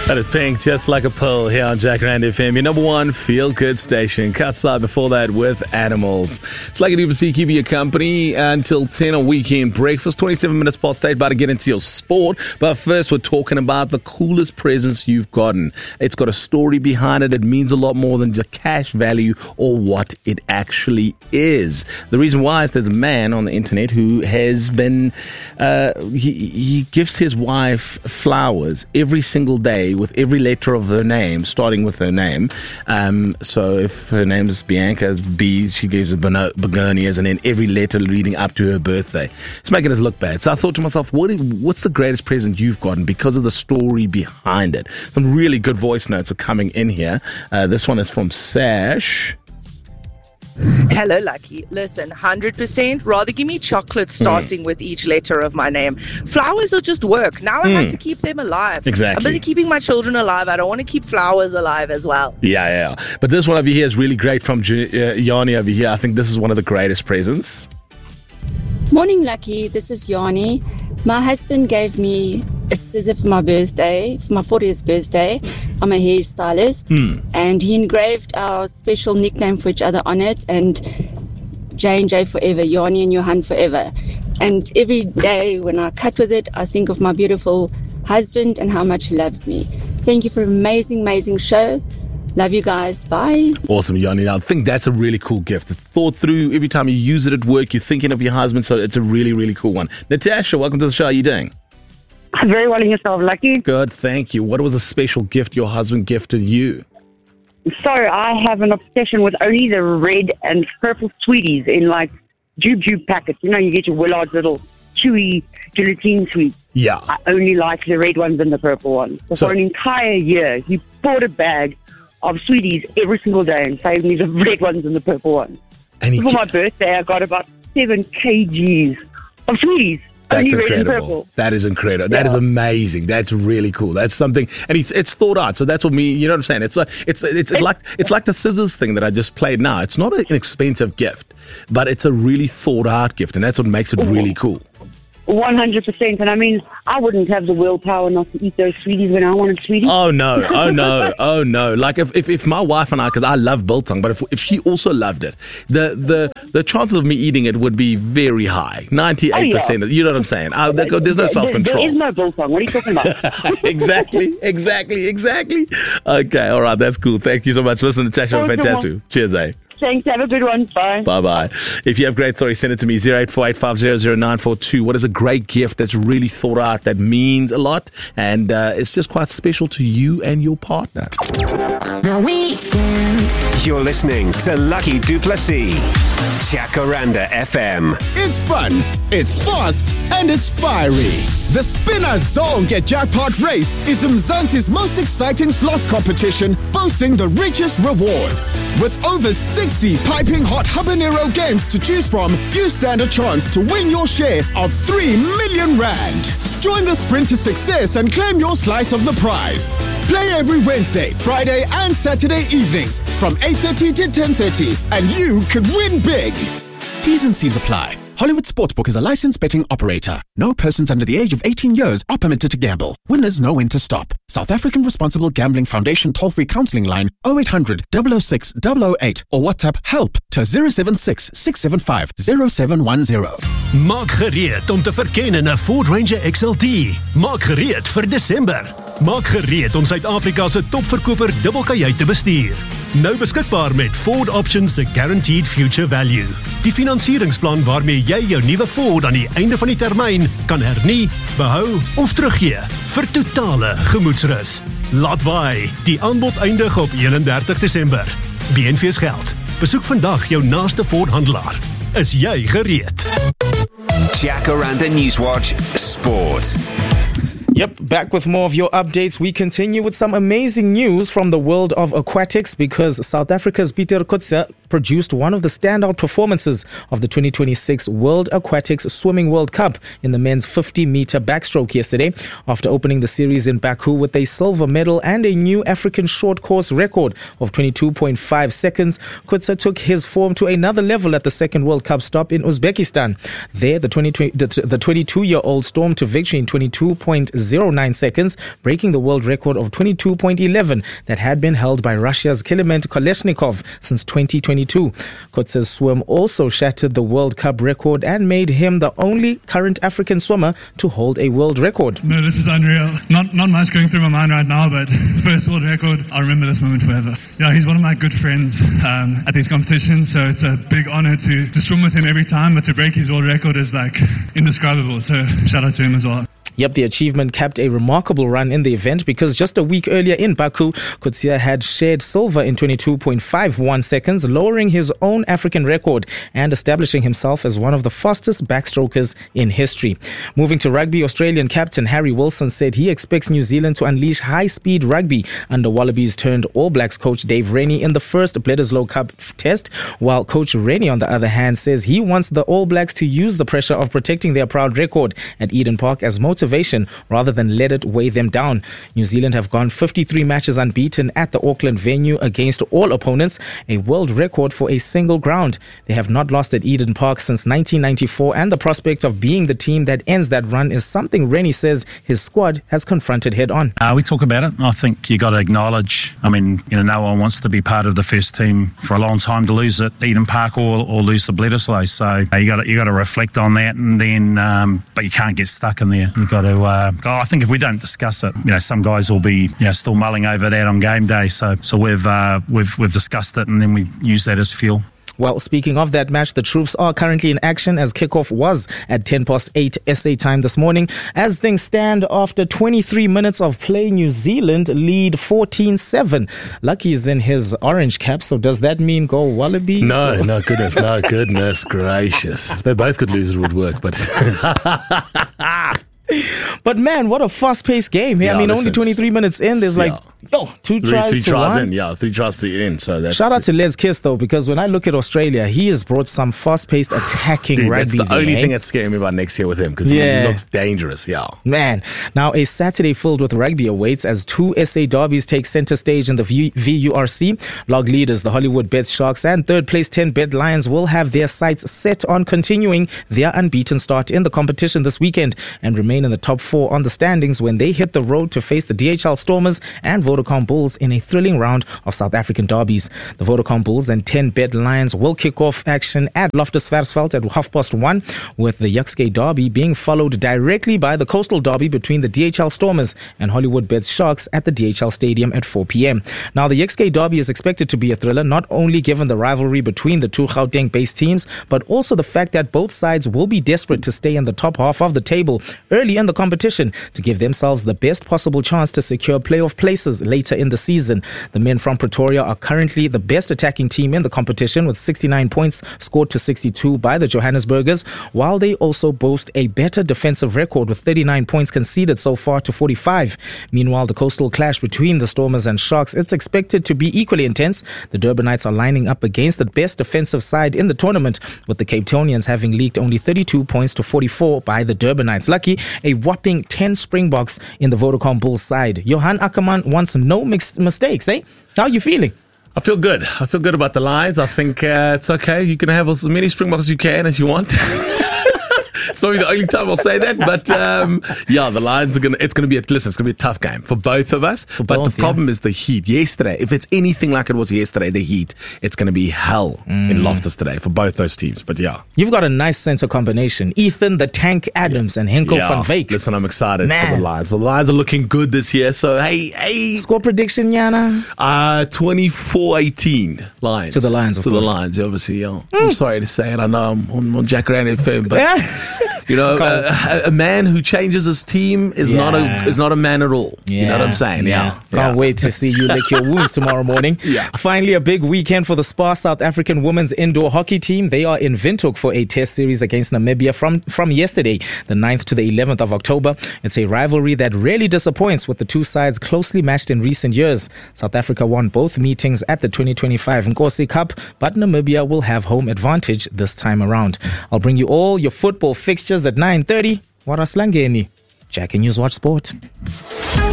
That is Pink, Just Like a Pill, here on Jacaranda FM, your number one feel-good station. Cutside before that with Animals. It's like a DBC keeping you company until 10 on Weekend Breakfast. 27 minutes past 8, about to get into your sport. But first, we're talking about the coolest presents you've gotten. It's got a story behind it. It means a lot more than just cash value or what it actually is. The reason why is there's a man on the internet who has been, he gives his wife flowers every single day with every letter of her name, starting with her name. So if her name is Bianca, it's B, she gives her begonias, and then every letter leading up to her birthday. It's making us look bad. So I thought to myself, what's the greatest present you've gotten because of the story behind it? Some really good voice notes are coming in here. This one is from Sash. Hello, Lucky. Listen, 100%. Rather give me chocolate starting with each letter of my name. Flowers will just work. Now I have to keep them alive. Exactly. I'm busy keeping my children alive. I don't want to keep flowers alive as well. Yeah. But this one over here is really great from Yanni over here. I think this is one of the greatest presents. Morning, Lucky. This is Yanni. My husband gave me a scissor for my birthday, for my 40th birthday. I'm a hairstylist. And he engraved our special nickname for each other on it, and J&J forever, Yanni and Johan forever. And every day when I cut with it, I think of my beautiful husband and how much he loves me. Thank you for an amazing show. Love you guys. Bye. Awesome, Yanni. I think that's a really cool gift. It's thought through. Every time you use it at work, you're thinking of your husband. So it's a really, really cool one. Natasha, welcome to the show. How are you doing? I'm very well, and yourself, Lucky? Good, thank you. What was a special gift your husband gifted you? So I have an obsession with only the red and purple sweeties in like jube packets. You know, you get your Willard's little chewy gelatine sweets. Yeah. I only like the red ones and the purple ones. So for an entire year, he bought a bag of sweeties every single day and saved me the red ones and the purple ones. And for my birthday, I got about 7 kgs of sweeties. That's only incredible. Red and purple. That is incredible. Yeah. That is amazing. That's really cool. That's something, and it's thought out. So that's what you know what I'm saying. It's like the scissors thing that I just played now. It's not an expensive gift, but it's a really thought out gift, and that's what makes it really cool. 100%. And I mean, I wouldn't have the willpower not to eat those sweeties when I wanted sweeties. Oh no. Like if my wife and I, because I love biltong, but if she also loved it, the chances of me eating it would be very high. 98%. You know what I'm saying? There's no self-control. There is no biltong. What are you talking about? Exactly. Okay, all right, that's cool. Thank you so much. Listen to Tasha Fantasu. Cheers, eh? Thanks. Have a good one. Bye. Bye. If you have great stories, send it to me, 0848500942. What is a great gift that's really thought out, that means a lot, and it's just quite special to you and your partner? The Weekend. You're listening to Lucky Duplessis, Jacaranda FM. It's fun, it's fast, and it's fiery. The Spinner Zone Get Jackpot Race is Mzansi's most exciting slots competition, boasting the richest rewards. With over 60 piping hot habanero games to choose from, you stand a chance to win your share of 3 million rand. Join the sprint to success and claim your slice of the prize. Play every Wednesday, Friday, and Saturday evenings from 8:30 to 10:30, and you could win big. T's and C's apply. Hollywood Sportsbook is a licensed betting operator. No persons under the age of 18 years are permitted to gamble. Winners know when to stop. South African Responsible Gambling Foundation toll-free counselling line 0800 006 008 or WhatsApp help to 076 675 0710. Maak gereed om te verken in 'n Ford Ranger XLT. Maak gereed vir Desember. Maak gereed om Suid-Afrika se topverkoper dubbelkajuit te bestuur. Nou beskikbaar met Ford Options se Guaranteed Future Value. Die finansieringsplan waarmee jy jou nuwe Ford aan die einde van die termyn kan hernie, behou of teruggee vir totale gemoedsrus. Laat waai. Die aanbod eindig op 31 Desember. BNV's geld. Besoek vandag jou naaste Ford handelaar. Is jy gereed? Jacaranda Newswatch Sport. Yep, back with more of your updates. We continue with some amazing news from the world of aquatics because South Africa's Pieter Coetzee produced one of the standout performances of the 2026 World Aquatics Swimming World Cup in the men's 50-meter backstroke yesterday. After opening the series in Baku with a silver medal and a new African short course record of 22.5 seconds, Coetzee took his form to another level at the second World Cup stop in Uzbekistan. There, the 22-year-old stormed to victory in 22.09 seconds, breaking the world record of 22.11 that had been held by Russia's Kliment Kolesnikov since 2022. Coetzee's swim also shattered the World Cup record and made him the only current African swimmer to hold a world record. No, this is unreal. Not much going through my mind right now, but first world record, I'll remember this moment forever. Yeah, he's one of my good friends at these competitions, so it's a big honor to swim with him every time, but to break his world record is like indescribable, so shout out to him as well. Yep, the achievement capped a remarkable run in the event because just a week earlier in Baku, Coetzee had shared silver in 22.51 seconds, lowering his own African record and establishing himself as one of the fastest backstrokers in history. Moving to rugby, Australian captain Harry Wilson said he expects New Zealand to unleash high-speed rugby under Wallabies turned All Blacks coach Dave Rennie in the first Bledisloe Cup test, while coach Rennie, on the other hand, says he wants the All Blacks to use the pressure of protecting their proud record at Eden Park as motivation rather than let it weigh them down. New Zealand have gone 53 matches unbeaten at the Auckland venue against all opponents, a world record for a single ground. They have not lost at Eden Park since 1994, and the prospect of being the team that ends that run is something Rennie says his squad has confronted head on. We talk about it. I think you got to acknowledge, no one wants to be part of the first team for a long time to lose at Eden Park or lose the Bledisloe. So you got to reflect on that, and then but you can't get stuck in there. You've got to. I think if we don't discuss it, some guys will be still mulling over that on game day. So we've discussed it, and then we use that as fuel. Well, speaking of that match, the troops are currently in action as kickoff was at 8:10 SA time this morning. As things stand, after 23 minutes of play, New Zealand lead 14-7. Lucky's in his orange cap, so does that mean go Wallabies? No, goodness gracious. If they both could lose, it would work, but... But man, what a fast-paced game. Yeah, only 23 minutes in, there's two tries three to tries one. in. Yeah, 3 tries to in. So that's shout out to Les Kiss though, because when I look at Australia, he has brought some fast-paced attacking rugby. That's the only thing that's scaring me about next year with him, because he looks dangerous. Yeah, man. Now a Saturday filled with rugby awaits as 2 SA derbies take center stage in the VURC. Log leaders, the Hollywood Bets Sharks, and third place 10 Bet Lions will have their sights set on continuing their unbeaten start in the competition this weekend and remain in the top 4 on the standings when they hit the road to face the DHL Stormers and Vodacom Bulls in a thrilling round of South African derbies. The Vodacom Bulls and 10 Bet Lions will kick off action at Loftus Versfeld at 1:30, with the Yuxke Derby being followed directly by the Coastal Derby between the DHL Stormers and Hollywood Bets Sharks at the DHL Stadium at 4 p.m. Now, the Yuxke Derby is expected to be a thriller, not only given the rivalry between the two Gauteng-based teams, but also the fact that both sides will be desperate to stay in the top half of the table early in the competition to give themselves the best possible chance to secure playoff places later in the season. The men from Pretoria are currently the best attacking team in the competition with 69 points scored to 62 by the Johannesburgers, while they also boast a better defensive record with 39 points conceded so far to 45. Meanwhile, the coastal clash between the Stormers and Sharks, it's expected to be equally intense. The Durbanites are lining up against the best defensive side in the tournament, with the Cape Townians having leaked only 32 points to 44 by the Durbanites. Lucky, a whopping 10 Springboks in the Vodacom Bulls side. Johan Ackerman wants no mistakes, eh? How are you feeling? I feel good. I feel good about the Lions. I think it's okay. You can have as many Springboks as you can as you want. It's probably the only time I'll say that, but the Lions are it's going to be a tough game for both of us. The problem is the heat. Yesterday, if it's anything like it was yesterday, the heat, it's going to be hell in Loftus today for both those teams. But you've got a nice center combination: Ethan the Tank Adams and Henkel van Wyk. Listen, I'm excited for the Lions. The Lions are looking good this year. So hey, score prediction, Yana? 24-18 Lions to the Lions. Of course. The Lions, obviously. I'm sorry to say it. I know I'm on Jacaranda FM, but. You know, a man who changes his team is not a man at all. You know what I'm saying? Yeah. Can't wait to see you lick your wounds tomorrow morning. Finally, a big weekend for the SPAR South African women's indoor hockey team. They are in Windhoek for a test series against Namibia from yesterday, the 9th to the 11th of October. It's a rivalry that rarely disappoints, with the two sides closely matched in recent years. South Africa won both meetings at the 2025 Nkosi Cup, but Namibia will have home advantage this time around. I'll bring you all your football fixtures at 9:30. Waraslangeni. Jack and News Watch Sport.